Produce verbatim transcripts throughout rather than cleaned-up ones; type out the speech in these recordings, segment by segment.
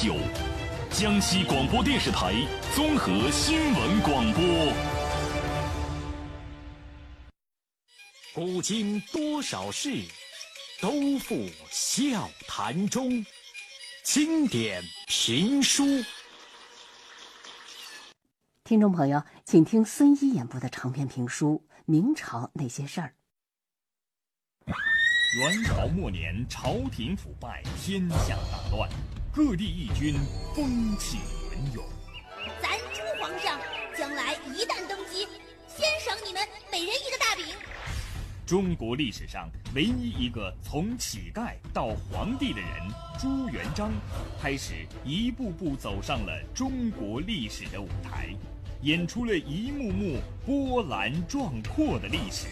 九，江西广播电视台综合新闻广播。 古今多少事，都付笑谈中。经典评书。 听众朋友，请听孙一演播的长篇评书《明朝那些事儿》。 元朝末年，朝廷腐败，天下大乱，各地义军风起云涌。 咱朱皇上将来一旦登基，先赏你们每人一个大饼。 中国历史上唯一一个从乞丐到皇帝的人朱元璋，开始一步步走上了中国历史的舞台，演出了一幕幕波澜壮阔的历史。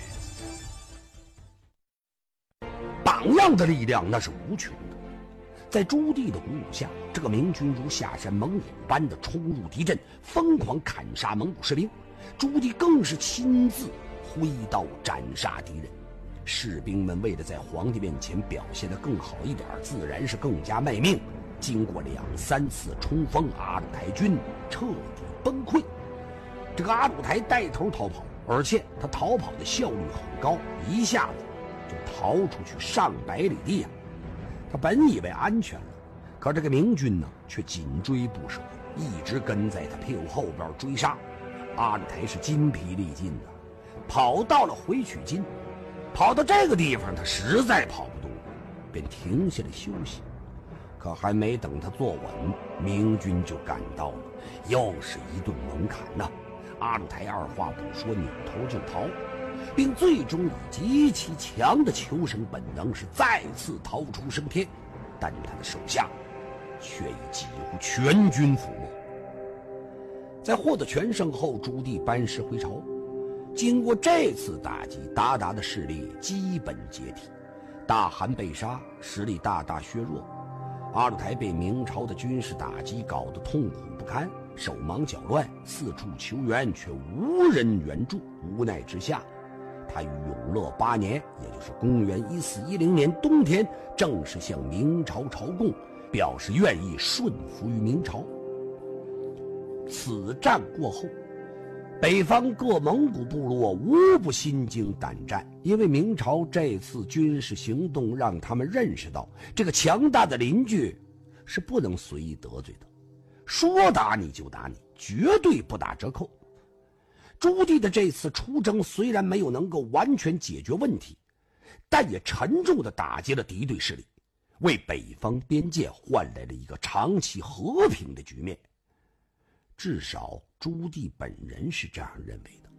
榜样的力量那是无穷的，在朱棣的鼓舞下，这个明军如下山猛虎般的冲入敌阵，疯狂砍杀蒙古士兵。朱棣更是亲自挥刀斩杀敌人。士兵们为了在皇帝面前表现得更好一点，自然是更加卖命。经过两三次冲锋，阿鲁台军彻底崩溃。这个阿鲁台带头逃跑，而且他逃跑的效率很高，一下子就逃出去上百里地呀、啊！他本以为安全了，可这个明军呢，却紧追不舍，一直跟在他屁股后边追杀。阿鲁台是筋疲力尽的，跑到了回曲津，跑到这个地方，他实在跑不动，便停下来休息。可还没等他坐稳，明军就赶到了，又是一顿猛砍呐、啊！阿鲁台二话不说，扭头就逃，并最终以极其强的求生本能是再次逃出升天，但他的手下却已几乎全军覆没。在获得全胜后，朱棣班师回朝。经过这次打击，鞑靼的势力基本解体，大汗被杀，实力大大削弱。阿鲁台被明朝的军事打击搞得痛苦不堪，手忙脚乱，四处求援却无人援助。无奈之下，他于永乐八年，也就是公元一四一零年冬天，正式向明朝朝贡，表示愿意顺服于明朝。此战过后，北方各蒙古部落无不心惊胆战，因为明朝这次军事行动让他们认识到，这个强大的邻居是不能随意得罪的，说打你就打你，绝对不打折扣。朱棣的这次出征虽然没有能够完全解决问题，但也沉重地打击了敌对势力，为北方边界换来了一个长期和平的局面。至少朱棣本人是这样认为的。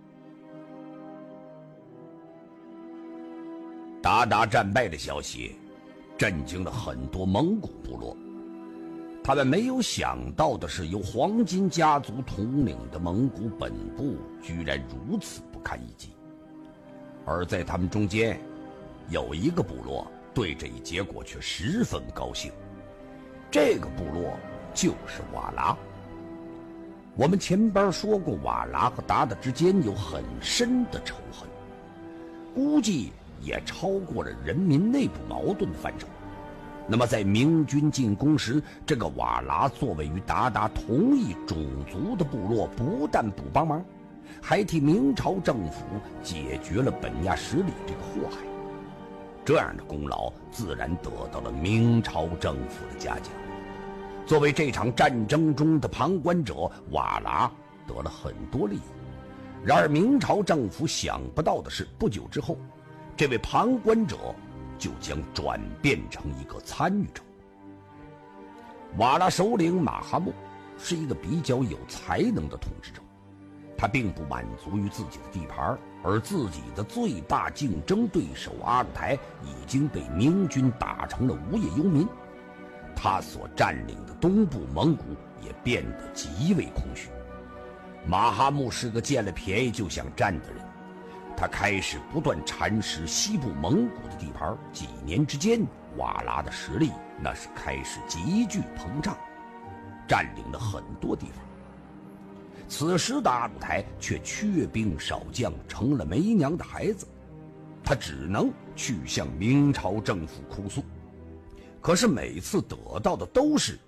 鞑靼战败的消息震惊了很多蒙古部落，他们没有想到的是，由黄巾家族统领的蒙古本部居然如此不堪一击。而在他们中间，有一个部落对这一结果却十分高兴，这个部落就是瓦剌。我们前边说过，瓦剌和鞑靼之间有很深的仇恨，估计也超过了人民内部矛盾的范畴。那么在明军进攻时，这个瓦剌作为与鞑靼同一种族的部落，不但不帮忙，还替明朝政府解决了本亚什里这个祸害。这样的功劳自然得到了明朝政府的嘉奖。作为这场战争中的旁观者，瓦剌得了很多利益。然而明朝政府想不到的是，不久之后，这位旁观者就将转变成一个参与者。瓦剌首领马哈木是一个比较有才能的统治者，他并不满足于自己的地盘，而自己的最大竞争对手阿鲁台已经被明军打成了无业游民，他所占领的东部蒙古也变得极为空虚。马哈木是个见了便宜就想占的人，他开始不断蚕食西部蒙古的地盘，几年之间，瓦剌的实力那是开始急剧膨胀，占领了很多地方。此时的阿鲁台却缺兵少将，成了没娘的孩子，他只能去向明朝政府哭诉。可是每次得到的都是